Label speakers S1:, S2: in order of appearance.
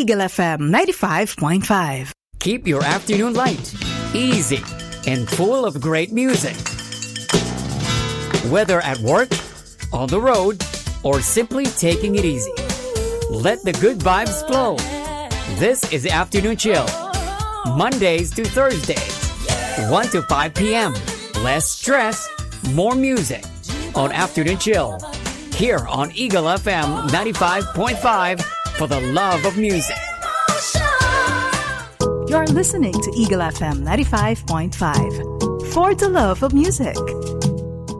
S1: Eagle FM 95.5.
S2: Keep your afternoon light, easy, and full of great music. Whether at work, on the road, or simply taking it easy, let the good vibes flow. This is Afternoon Chill, Mondays to Thursdays, 1 to 5 p.m. Less stress, more music on Afternoon Chill, here on Eagle FM 95.5 for the love of music.
S1: You're listening to Eagle FM 95.5 for the love of music.